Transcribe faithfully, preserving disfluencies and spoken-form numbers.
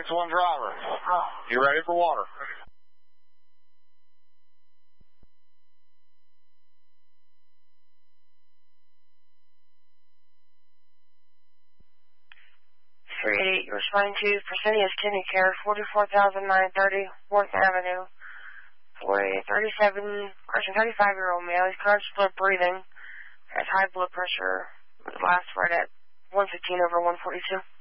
one driver. Oh. You ready for water? three eighty-eight, you're responding to Fresenius Kidney Care, forty-four thousand nine hundred thirty fourth Avenue. For a thirty-seven, correction, thirty-five-year-old male, he's conscious of breathing, has high blood pressure, last right at one fifteen over one forty-two.